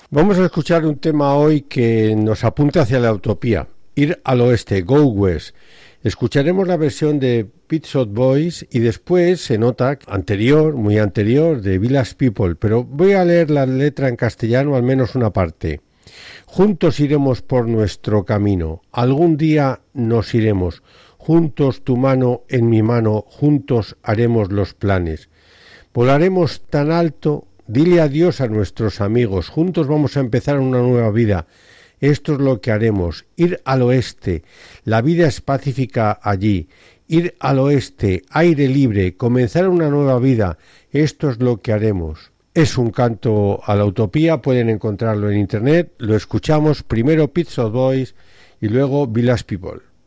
Vamos a escuchar un tema hoy que nos apunta hacia la utopía, ir al oeste, go west. Escucharemos la versión de Pet Shop Boys y después se nota muy anterior, de Village People, pero voy a leer la letra en castellano, al menos una parte. Juntos iremos por nuestro camino, algún día nos iremos, juntos tu mano en mi mano, juntos haremos los planes. Volaremos tan alto, dile adiós a nuestros amigos, juntos vamos a empezar una nueva vida. Esto es lo que haremos, ir al oeste, la vida es pacífica allí, ir al oeste, aire libre, comenzar una nueva vida, esto es lo que haremos. Es un canto a la utopía, pueden encontrarlo en internet, lo escuchamos primero Pet Shop Boys y luego Village People.